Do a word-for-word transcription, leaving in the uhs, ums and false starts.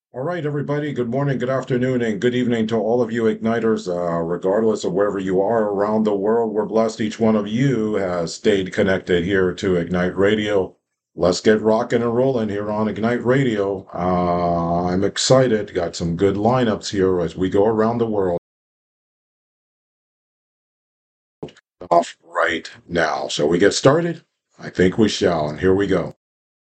All right, everybody. Good morning, good afternoon, and good evening to all of you Igniters. Uh, regardless of wherever you are around the world, we're blessed each one of you has stayed connected here to Ignite Radio. Let's get rocking and rolling here on Ignite Radio. Uh, I'm excited. Got some good lineups here as we go around the world. Off right now. So we get started? I think we shall, and here we go.